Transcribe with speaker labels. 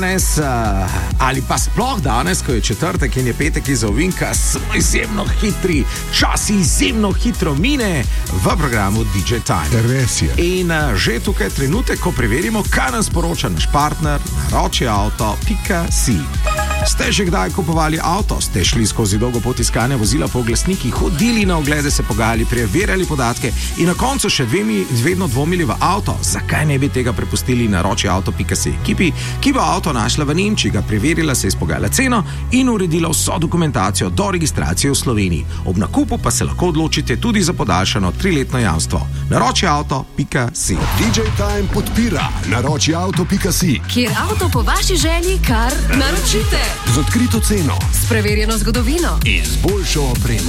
Speaker 1: Danes, ali pa sploh danes, ko je četrtek in je petek iz ovinka, smo izjemno hitri, čas izjemno hitro mine v programu DJ Time.
Speaker 2: Res je.
Speaker 1: In že tukaj je trenutek, ko preverimo, kaj nam sporoča naš partner naročiauto.si. Ste že kdaj kupovali avto? Ste šli skozi dolgo pot iskanja vozila po oglasnikih, hodili na oglede, se pogajali, preverjali podatke in na koncu še vedno dvomili v avto? Zakaj ne bi tega prepustili naročiauto.si ekipi, ki bo avto našla v Nemčiji, ga preverila, se izpogajala ceno in uredila vso dokumentacijo do registracije v Sloveniji. Ob nakupu pa se lahko odločite tudi za podaljšano 3-letno jamstvo. Naročiauto.si.
Speaker 2: DJ Time podpira naročiauto.si,
Speaker 3: kjer avto po vaši želji kar naročite.
Speaker 2: z odkrito ceno
Speaker 3: S preverjeno zgodovino
Speaker 2: in z boljšo opremo.